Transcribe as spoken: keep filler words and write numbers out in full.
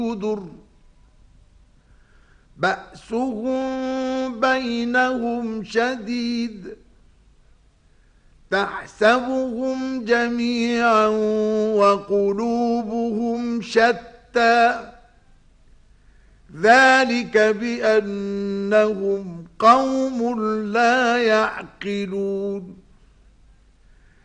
يدر بأسهم بينهم شديد تحسبهم جميعا وقلوبهم شتى ذلك بأنهم قوم لا يعقلون